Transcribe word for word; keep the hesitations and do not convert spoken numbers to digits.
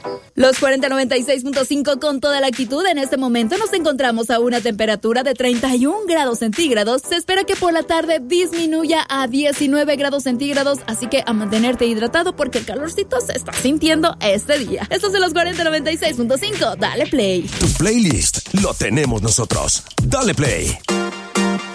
Los cuarenta noventa y seis punto cinco con toda la actitud. En este momento nos encontramos a una temperatura de treinta y un grados centígrados. Se espera que por la tarde disminuya a diecinueve grados centígrados, así que a mantenerte hidratado porque el calorcito se está sintiendo este día. Estos de los cuarenta noventa y seis punto cinco. Dale play. Tu playlist lo tenemos nosotros. Dale play.